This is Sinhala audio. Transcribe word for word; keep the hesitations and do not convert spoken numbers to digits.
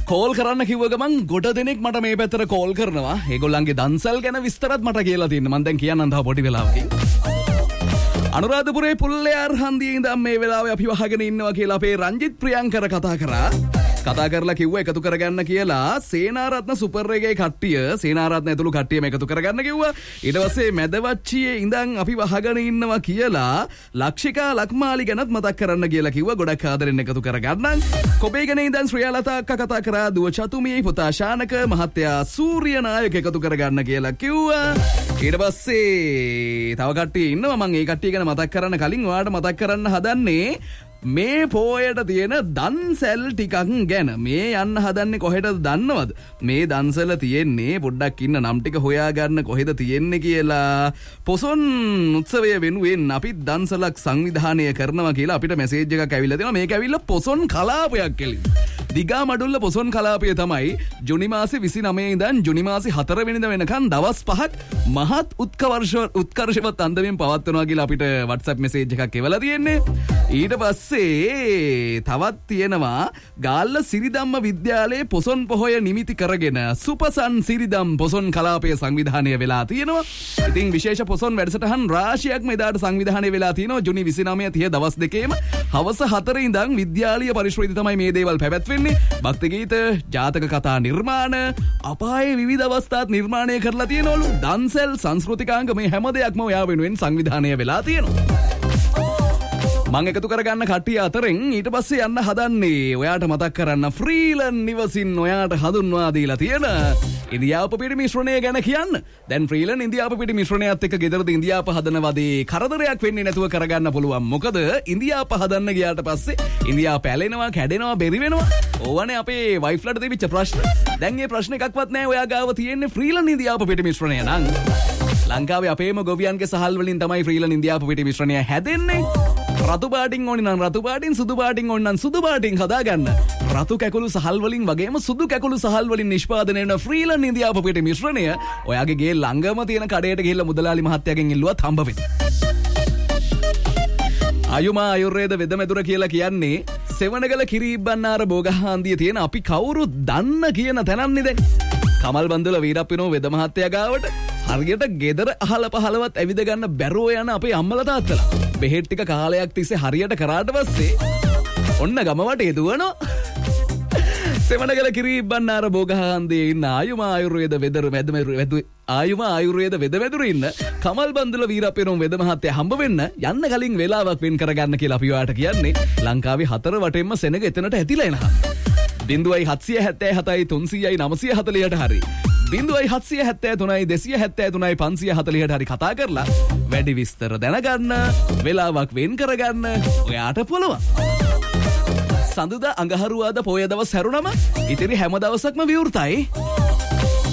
කෝල් කරන්න කිව්ව ගමන් ගොඩ දෙනෙක් මට මේ පැත්තට කෝල් කරනවා. ඒගොල්ලන්ගේ දන්සල් ගැන විස්තරත් මට කියලා තියෙනවා. මම දැන් කියන්නම් තව පොඩි වෙලාවකින්. අනුරාධපුරේ පුල්ලයාර් හන්දියේ ඉඳන් මේ වෙලාවේ අපි වහගෙන ඉන්නවා කියලා අපේ රංජිත් ප්‍රියංකර කතා කරා. කතා කරලා කිව්වා එකතු කරගන්න කියලා සේනාරත්න සුපර් එකේ කට්ටිය සේනාරත්න ඇතුළු කට්ටියම එකතු කරගන්න කිව්වා. ඊට පස්සේ මැදවච්චියේ ඉඳන් අපි වහගෙන ඉන්නවා කියලා ලක්ෂිකා ලක්මාලි ගැනත් මතක් කරන්න කියලා කිව්වා. ගොඩක් ආදරෙන් එකතු කරගන්නම්. කොබේගනේ ඉඳන් ශ්‍රියාලතා අක්කා කතා කරා. දුව චතුමියේ පුතා ශානක මහත්තයා සූර්යනායක එකතු කරගන්න කියලා කිව්වා. ඊට පස්සේ තව කට්ටිය ඉන්නවා. මම ඒ කට්ටිය ගැන මතක් කරන්න කලින් ඔයාලට මතක් කරන්න හදන්නේ මේ පෝයට තියෙන දන්සැල් ටිකක් ගැන. මේ යන්න හදන්නේ කොහෙටද දන්නවද? මේ දන්සැල තියෙන්නේ පොඩ්ඩක් ඉන්න නම් ටික හොයාගන්න කොහෙද තියෙන්නේ කියලා. පොසොන් උත්සවය වෙනුවෙන් අපි දන්සලක් සංවිධානය කරනවා කියලා අපිට මැසේජ් එකක් ඇවිල්ලා තියෙනවා. මේක ඇවිල්ලා පොසොන් කලාපයක් කියලා. දිගා මඩුල්ල පොසොන් කලාපය තමයි ජුනි මාසේ විසිනවය ඉඳන් ජුනි මාසේ හතර වෙනිදා වෙනකන් දවස් පහක් මහත් උත්කර්ෂ උත්කර්ෂවත් අන්දමින් පවත්වනවා කියලා අපිට WhatsApp මැසේජ් එකක් එවලා තියෙන්නේ. ඊට පස්සේ තවත් තියෙනවා ගාල්ල සිරිදම්ම විද්‍යාලයේ පොසොන් පොහොය නිමිති කරගෙන සුපසන් සිරිදම් පොසොන් කලාපය සංවිධානය වෙලා තියෙනවා. ඉතින් විශේෂ පොසොන් වැඩසටහන් රාශියක්ම එදාට සංවිධානය වෙලා තියෙනවා. ජුනි විසිනවය තිහ දවස් දෙකේම හවස හතර ඉඳන් විද්‍යාලීය පරිශ්‍රයේදී තමයි මේ දේවල් පැවැත්වෙන්නේ. භක්ති ගීත, ජාතක කතා නිර්මාණ, අපායේ විවිධ අවස්ථාත් නිර්මාණය කරලා තියෙනවලු. දන්සැල් සංස්කෘතිකාංග මේ හැම දෙයක්ම ඔයා වෙනුවෙන් සංවිධානය වෙලා තියෙනවා. මං එකතු කරගන්න කට්ටිය අතරින් ඊට පස්සේ යන්න හදන්නේ ඔයාට මතක් කරන්න ෆ්‍රීලන් නිවසින් ඔයාට හඳුන්වා දීලා තියෙන ඉන්දියාප පිටි මිශ්‍රණය ගැන කියන්න. දැන් ෆ්‍රීලන් ඉන්දියාප පිටි මිශ්‍රණයත් එක්ක ගෙදරදී ඉන්දියාප හදනවදී කරදරයක් වෙන්නේ නැතුව කරගන්න පුළුවන්. මොකද ඉන්දියාප හදන්න ගියාට පස්සේ ඉන්දියාප පැලෙනවා, කැඩෙනවා, බෙරි වෙනවා. ඕවනේ අපේ වයිෆ්ලට දෙවිච්ච ප්‍රශ්න. දැන් මේ ප්‍රශ්න එකක්වත් නැහැ. ඔයා ගාව තියෙන්නේ ෆ්‍රීලන් ඉන්දියාප පිටි මිශ්‍රණය නම්. ලංකාවේ අපේම ගොවියන්ගේ සහල් වලින් තමයි ෆ්‍රීලන් ඉන්දියාප පිටි මිශ්‍රණය හැදෙන්නේ. රතු පාටින් ඕනි නම් රතු පාටින්, සුදු පාටින් ඕනි නම් සුදු පාටින් හදාගන්න. රතු කැකුළු සහල් වලින් වගේම සුදු කැකුළු සහල් වලින් නිෂ්පාදනය වෙන ෆ්‍රීලන් ඉන්දියාප පිටි මිශ්‍රණය ඔයාගේ ගේ ළඟම තියෙන කඩේට ගිහිල්ලා මුදලාලි මහත්තයාගෙන් ඉල්ලුවත් හම්බ වෙනවා. අයුමා ආයුර්වේද වෙදමෙදුර කියලා කියන්නේ සෙවණගල කිරිබ්බන්නාර බෝගහාන්දියේ තියෙන අපි කවුරුත් දන්න කියන තැනන්නේ දැන්. කමල් බන්දුල වීරප්පිනෝ වෙද මහත්තයා ගාවට හරියට ගෙදර අහල පහලවත් ඇවිද ගන්න බැරුව යන අපේ අම්මලා තාත්තලා බෙහෙත් ටික කාලයක් තිස්සේ හරියට කරාට පස්සේ ඔන්න ගම වටේ දුවනවා. සෙවණගල කිරිබ්බන්නාර බෝගහාන්දියේ ඉන්න ආයුමා ආයුර්වේද වෙදර වෙදමෙදුර ආයුමා ආයුර්වේද වෙදමෙදුර ඉන්න කමල් බන්දුල වීරප්පිනෝ වෙද මහත්තයා හම්බ වෙන්න යන්න කලින් වෙලාවක් වෙන් කරගන්න කියලා අපි ඔයාලට කියන්නේ. ලංකාවේ හතර වටෙන්ම සෙනග එතනට ඇතිලා එනවා. බිංදුවයි හත්සිය හැත්තෑ හතයි තුන්සියයි නවසිය හතලිහට හරි බිංදුවයි හත්සිය හැත්තෑ තුනයි දෙසිය හැත්තෑ තුනයි පන්සිය හතලිහට හරි කතා කරලා වැඩි විස්තර දැනගන්න, වෙලාවක් වෙන් කරගන්න ඔයාට පුළුවන්. සඳුදා අඟහරුවාදා පොය දවස් හැරුණම ඉතිරි හැම දවසක්ම විවෘතයි.